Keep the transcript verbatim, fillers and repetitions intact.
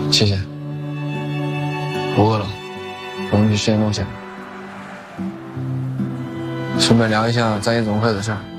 谢谢。我饿了，我们去吃点东西，顺便聊一下在业总会的事儿。